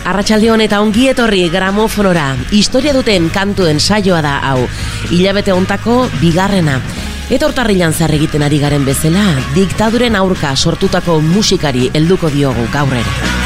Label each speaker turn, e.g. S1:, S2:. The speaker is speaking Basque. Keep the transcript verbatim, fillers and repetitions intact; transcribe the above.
S1: Arratsaldeon eta ongi etorri gramofonora. Historia duten kantuen saioa da hau. Hilabete hontako bigarrena. Eta urtarrilan zer egiten ari garen bezala, diktaduren aurka sortutako musikari helduko diogu gaur ere.